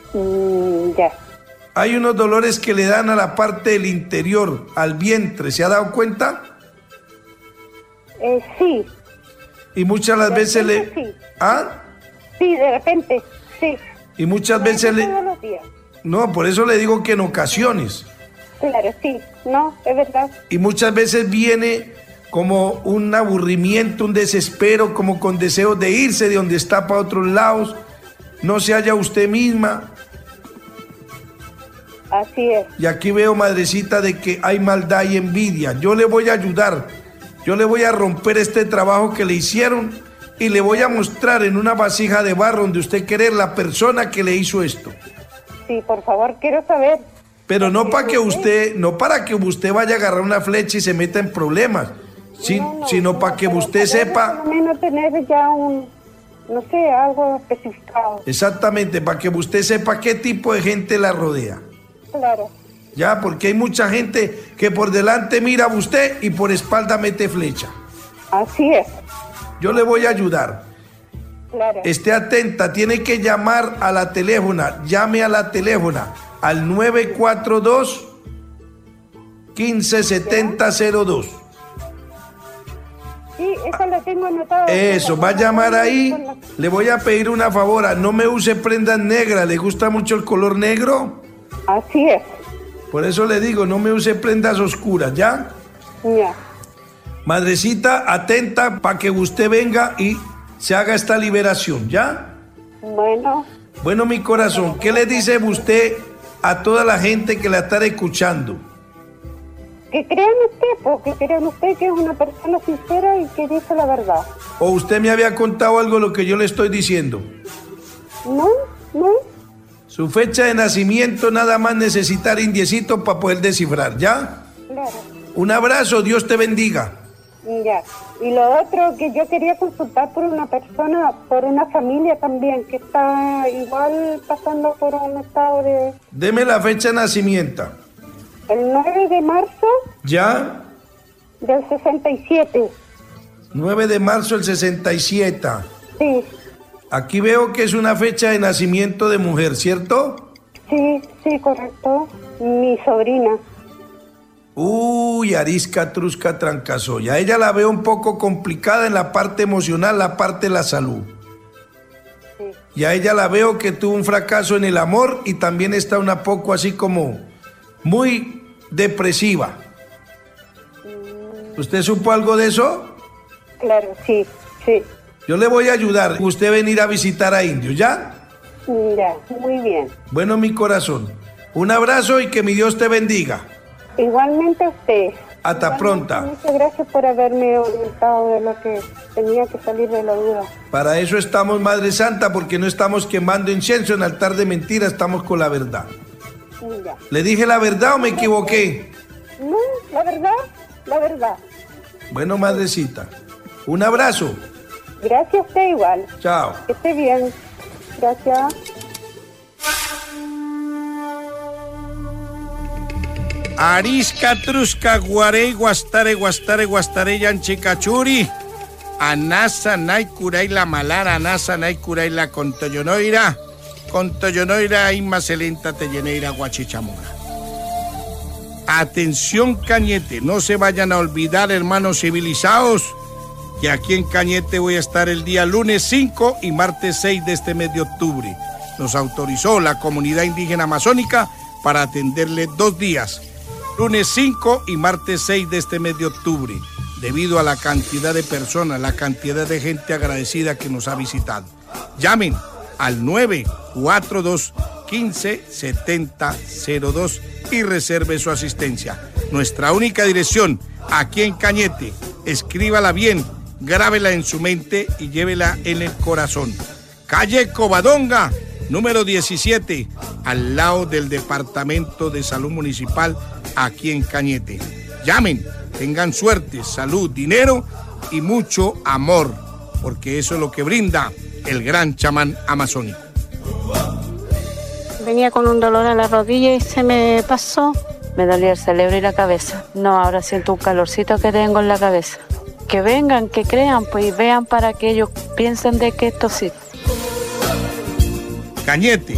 Ya. Hay unos dolores que le dan a la parte del interior, al vientre, ¿se ha dado cuenta? Sí. Y muchas las veces repente, le... sí. ¿Ah? Sí, de repente, sí. Y muchas veces le... Todos los días. No, por eso le digo que en ocasiones. Claro, sí. No, es verdad. Y muchas veces viene como un aburrimiento, un desespero, como con deseos de irse de donde está para otros lados. No se halla usted misma. Así es. Y aquí veo, madrecita, de que hay maldad y envidia. Yo le voy a ayudar. Yo le voy a romper este trabajo que le hicieron y le voy a mostrar en una vasija de barro donde usted quiere la persona que le hizo esto. Sí, por favor, quiero saber. Pero no para que usted, no para que usted vaya a agarrar una flecha y se meta en problemas, sino para que usted sepa. Por lo menos tener ya no sé, algo especificado. Exactamente, para que usted sepa qué tipo de gente la rodea. Claro. Ya, porque hay mucha gente que por delante mira a usted y por espalda mete flecha. Así es. Yo le voy a ayudar. Claro. Esté atenta, tiene que llamar a la teléfona, llame a la teléfona al 942 157002. Sí, esa la tengo anotada. Eso, va a llamar ahí. Le voy a pedir una favor, no me use prendas negras, ¿le gusta mucho el color negro? Así es. Por eso le digo, no me use prendas oscuras, ¿ya? Ya. Madrecita, atenta para que usted venga y se haga esta liberación, ¿ya? Bueno. Bueno, mi corazón, ¿qué le dice usted a toda la gente que la está escuchando? Que crean usted, porque crean usted que es una persona sincera y que dice la verdad. ¿O usted me había contado algo de lo que yo le estoy diciendo? No. Su fecha de nacimiento nada más necesitar indiecito para poder descifrar, ¿ya? Claro. Un abrazo, Dios te bendiga. Ya. Y lo otro que yo quería consultar por una persona, por una familia también, que está igual pasando por un estado de... Deme la fecha de nacimiento. El 9 de marzo ¿Ya? del 67. 9 de marzo del 67. Sí. Aquí veo que es una fecha de nacimiento de mujer, ¿cierto? Sí, correcto. Mi sobrina. Uy, arisca, trusca, trancasoya. A ella la veo un poco complicada en la parte emocional, la parte de la salud. Sí. Y a ella la veo que tuvo un fracaso en el amor y también está una poco así como muy depresiva. ¿Usted supo algo de eso? Claro, sí. Yo le voy a ayudar. Usted venir a visitar a Indios, ¿ya? Ya, muy bien. Bueno, mi corazón. Un abrazo y que mi Dios te bendiga. Igualmente a usted. Hasta pronto. Muchas gracias por haberme orientado de lo que tenía que salir de la duda. Para eso estamos, Madre Santa, porque no estamos quemando incienso en altar de mentira, estamos con la verdad. Ya. ¿Le dije la verdad o me equivoqué? No, la verdad. Bueno, madrecita, un abrazo. Gracias a usted igual. Chao. Que esté bien. Gracias. Arisca, trusca, guarey, guastare, yanchicachuri. Anasa, naicuray, la malara, anasa, naicuray, la contoyonoira, inmacelenta, telleneira, guachichamora. Atención, Cañete, no se vayan a olvidar, hermanos civilizados, que aquí en Cañete voy a estar el día lunes 5 y martes 6 de este mes de octubre. Nos autorizó la comunidad indígena amazónica para atenderle 2 días, lunes 5 y martes 6 de este mes de octubre, debido a la cantidad de personas, la cantidad de gente agradecida que nos ha visitado. Llamen al 942 157002 y reserve su asistencia. Nuestra única dirección, aquí en Cañete. Escríbala bien, grábela en su mente y llévela en el corazón. Calle Covadonga, número 17, al lado del Departamento de Salud Municipal, aquí en Cañete. Llamen, tengan suerte, salud, dinero y mucho amor, porque eso es lo que brinda el gran chamán amazónico. Venía con un dolor a la rodilla y se me pasó. Me dolía el cerebro y la cabeza. No, ahora siento un calorcito que tengo en la cabeza. Que vengan, que crean, pues y vean para que ellos piensen de que esto sí. Cañete,